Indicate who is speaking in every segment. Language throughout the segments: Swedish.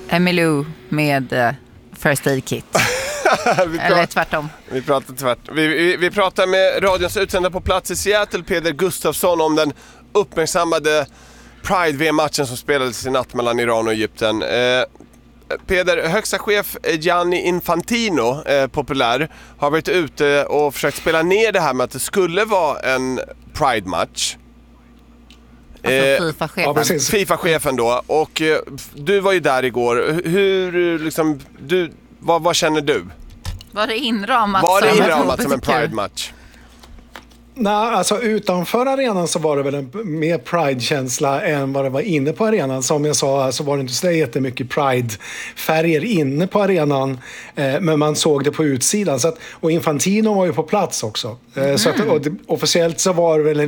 Speaker 1: Emmylou med First Aid Kit. Eller tvärtom.
Speaker 2: Vi pratar med radions utsända på plats i Seattle, Peder Gustafsson, om den uppmärksammade Pride-VM-matchen som spelades i natt mellan Iran och Egypten. Peder, högsta chef Gianni Infantino, populär, har varit ute och försökt spela ner det här med att det skulle vara en Pride-match.
Speaker 1: FIFA-chefen.
Speaker 2: FIFA-chefen då. Och du var ju där igår. Hur liksom, vad känner du?
Speaker 1: Var det inramat
Speaker 2: som en Pride-match?
Speaker 3: Nej, alltså utanför arenan så var det väl en mer Pride-känsla än vad det var inne på arenan. Som jag sa så var det inte så jättemycket Pride-färger inne på arenan, men man såg det på utsidan. Så att, och Infantino var ju på plats också. Så att, officiellt så var det väl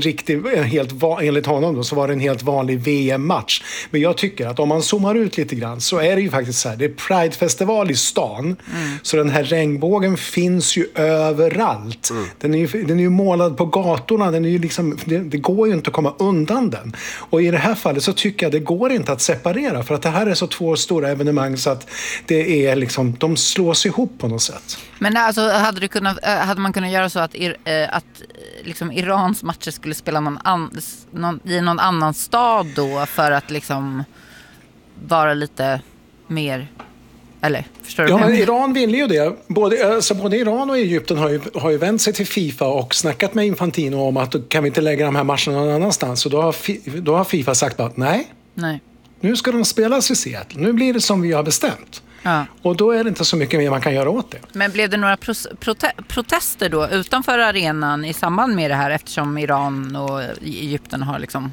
Speaker 3: enligt honom då, så var det en helt vanlig VM-match. Men jag tycker att om man zoomar ut lite grann så är det ju faktiskt så här, det är Pride-festival i stan. Så den här regnbågen finns ju överallt. Den är ju målad på gatorna, den är ju liksom, det går ju inte att komma undan den. Och i det här fallet så tycker jag det går inte att separera, för att det här är så två stora evenemang så att det är liksom, de slås ihop på något sätt.
Speaker 1: Men alltså, hade man kunnat göra så att liksom Irans matcher skulle spela i någon annan stad då, för att liksom vara lite mer, eller förstår du?
Speaker 3: Ja, men Iran vill ju det. Både Iran och Egypten har ju vänt sig till FIFA och snackat med Infantino om att kan vi inte lägga de här matcherna någon annanstans. Så då har FIFA sagt att nej. Nu ska de spelas i Seattle. Nu blir det som vi har bestämt. Ja. Och då är det inte så mycket mer man kan göra åt det.
Speaker 1: Men blev det några protester då utanför arenan i samband med det här, eftersom Iran och Egypten har liksom...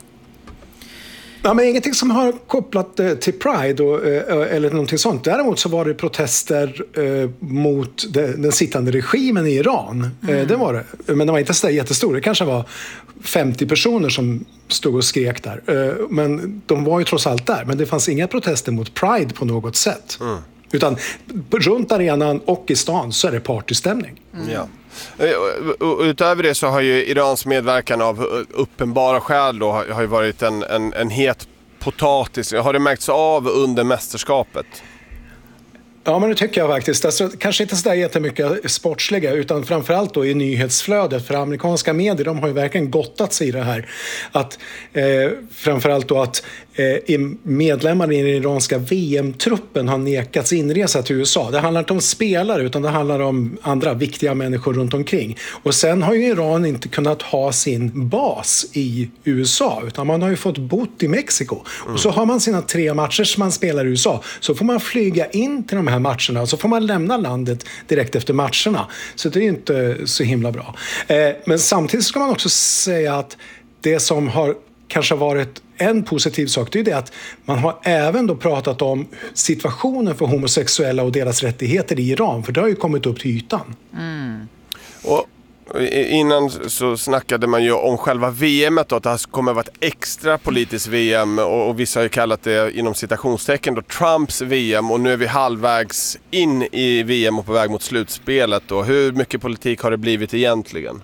Speaker 3: Ja, men ingenting som har kopplat till Pride eller någonting sånt. Däremot så var det protester mot den sittande regimen i Iran. Det var det. Men det var inte så jättestor. Det kanske var 50 personer som stod och skrek där. Men de var ju trots allt där. Men det fanns inga protester mot Pride på något sätt. Utan runt arenan och i stan så är det partystämning.
Speaker 2: Ja. Utöver det så har ju Irans medverkan av uppenbara skäl då har ju varit en het potatis. Har det märkts av under mästerskapet?
Speaker 3: Ja, men det tycker jag faktiskt. Alltså, kanske inte så där jättemycket sportsliga, utan framförallt då i nyhetsflödet. För amerikanska medier, de har ju verkligen gottat sig i det här. Att framförallt då att medlemmar i den iranska VM-truppen har nekats inresa till USA. Det handlar inte om spelare, utan det handlar om andra viktiga människor runt omkring. Och sen har ju Iran inte kunnat ha sin bas i USA, utan man har ju fått bott i Mexiko. Och så har man sina 3 matcher som man spelar i USA. Så får man flyga in till de här matcherna och så får man lämna landet direkt efter matcherna. Så det är inte så himla bra. Men samtidigt ska man också säga att det som har kanske varit en positiv sak, det är det att man har även då pratat om situationen för homosexuella och deras rättigheter i Iran, för det har ju kommit upp till ytan.
Speaker 2: Och innan så snackade man ju om själva VMet då, att det här kommer att vara ett extra politiskt VM, och vissa har ju kallat det inom citationstecken då Trumps VM, och nu är vi halvvägs in i VM och på väg mot slutspelet då. Hur mycket politik har det blivit egentligen?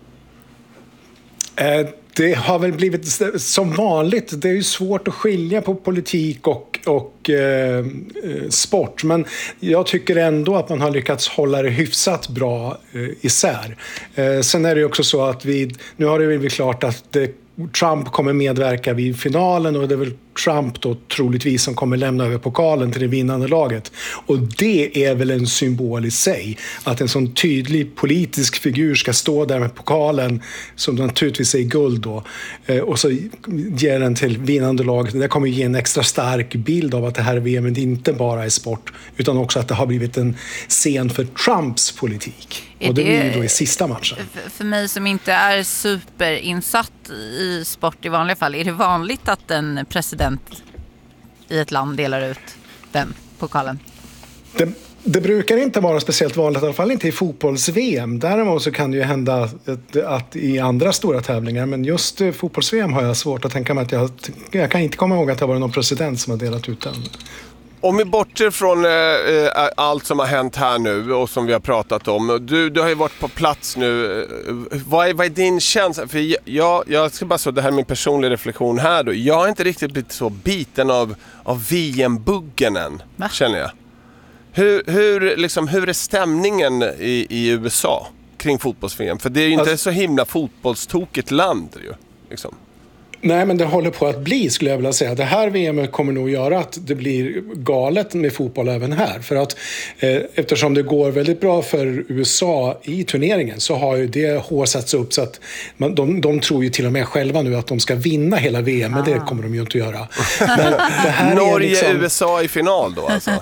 Speaker 3: Det har väl blivit som vanligt. Det är ju svårt att skilja på politik och sport. Men jag tycker ändå att man har lyckats hålla det hyfsat bra isär. Sen är det ju också så att nu har det blivit klart att Trump kommer medverka vid finalen, och det är väl Trump då troligtvis som kommer lämna över pokalen till det vinnande laget. Och det är väl en symbol i sig, att en sån tydlig politisk figur ska stå där med pokalen, som naturligtvis är i guld då, och så ger den till vinnande laget. Det kommer ge en extra stark bild av att det här VM inte bara är sport, utan också att det har blivit en scen för Trumps politik. Och det blir ju då i sista matchen.
Speaker 1: För mig som inte är superinsatt i sport i vanliga fall, är det vanligt att en president i ett land delar ut den pokalen?
Speaker 3: Det brukar inte vara speciellt vanligt, i alla fall inte i fotbolls-VM. Däremot så kan det ju hända att i andra stora tävlingar, men just fotbolls-VM har jag svårt att tänka mig att jag kan inte komma ihåg att det var någon president som har delat ut den.
Speaker 2: Om vi bortser från allt som har hänt här nu och som vi har pratat om. Du har ju varit på plats nu. Vad är din känsla? För jag ska bara så, det här är min personliga reflektion här då. Jag har inte riktigt blivit så biten av VM-buggen än, känner jag. Hur är stämningen i USA kring fotbolls-VM? För det är ju inte så himla fotbollstokigt land ju, liksom.
Speaker 3: Nej, men det håller på att bli, skulle jag vilja säga. Det här VM kommer nog göra att det blir galet med fotboll även här. För att eftersom det går väldigt bra för USA i turneringen så har ju det håsats upp så att de tror ju till och med själva nu att de ska vinna hela VM, men det kommer de ju inte göra. Men det här
Speaker 2: Norge,
Speaker 3: är liksom...
Speaker 2: USA i final då alltså?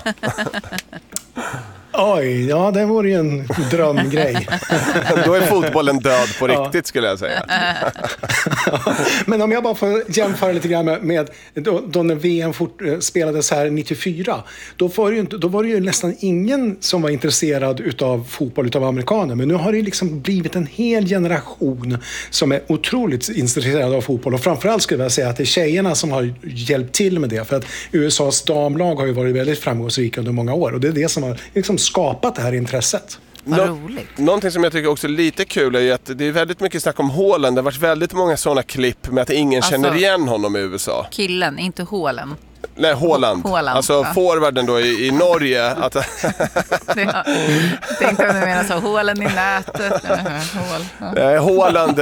Speaker 3: Oj, ja, det vore ju en drömgrej.
Speaker 2: Då är fotbollen död på riktigt, skulle jag säga.
Speaker 3: Men om jag bara får jämföra lite grann med då när VM spelades här 94, då var det ju nästan ingen som var intresserad utav fotboll utav amerikaner. Men nu har det liksom blivit en hel generation som är otroligt intresserad av fotboll. Och framförallt skulle jag säga att det är tjejerna som har hjälpt till med det. För att USAs damlag har ju varit väldigt framgångsrika under många år. Och det är det som har liksom skapat det här intresset.
Speaker 2: Någonting som jag tycker också är lite kul är ju att det är väldigt mycket snack om Haaland. Det har varit väldigt många sådana klipp med att ingen känner igen honom i USA.
Speaker 1: Killen, inte Haaland.
Speaker 2: Nej, Haaland. Alltså forwarden då i Norge. Att...
Speaker 1: Tänkte om du menar så, Haaland i nätet.
Speaker 2: Nej, Haaland...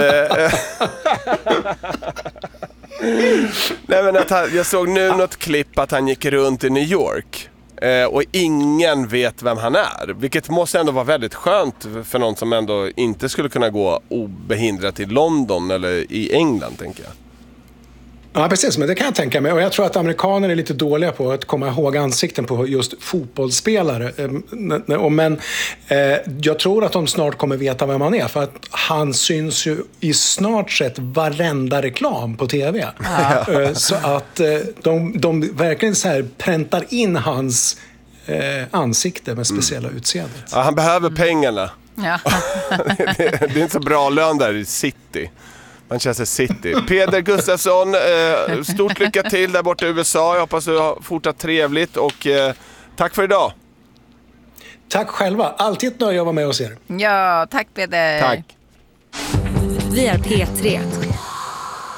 Speaker 2: Nej, men jag såg nu något klipp att han gick runt i New York. Och ingen vet vem han är. Vilket måste ändå vara väldigt skönt för någon som ändå inte skulle kunna gå obehindrat till London eller i England, tänker jag.
Speaker 3: Ja, precis, men det kan jag tänka mig. Och jag tror att amerikaner är lite dåliga på att komma ihåg ansikten på just fotbollsspelare. Men jag tror att de snart kommer veta vem han är. För att han syns ju i snart sett varenda reklam på tv. Ja. Så att de verkligen så här präntar in hans ansikte med speciella utseendet.
Speaker 2: Ja, han behöver pengarna.
Speaker 1: Ja.
Speaker 2: Det är inte så bra lön där i City. Manchester City. Peder Gustafsson, stort lycka till där borta i USA. Jag hoppas du har fortsatt trevligt och tack för idag.
Speaker 3: Tack själva. Alltid ett nöje att vara med hos er.
Speaker 1: Ja, tack Peder.
Speaker 2: Tack.
Speaker 4: Vi är P3.